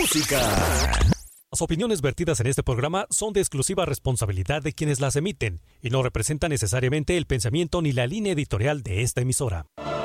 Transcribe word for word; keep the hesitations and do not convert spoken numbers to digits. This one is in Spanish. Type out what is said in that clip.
música. Las opiniones vertidas en este programa son de exclusiva responsabilidad de quienes las emiten y no representan necesariamente el pensamiento ni la línea editorial de esta emisora.